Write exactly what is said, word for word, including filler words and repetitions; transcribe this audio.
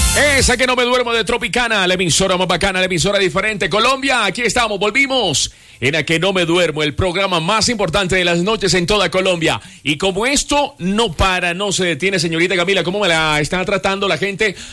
Esa que no me duermo de Tropicana, la emisora más bacana, la emisora diferente. Colombia, aquí estamos, volvimos en A que no me duermo, el programa más importante de las noches en toda Colombia. Y como esto no para, no se detiene, señorita Camila, ¿cómo me la está tratando la gente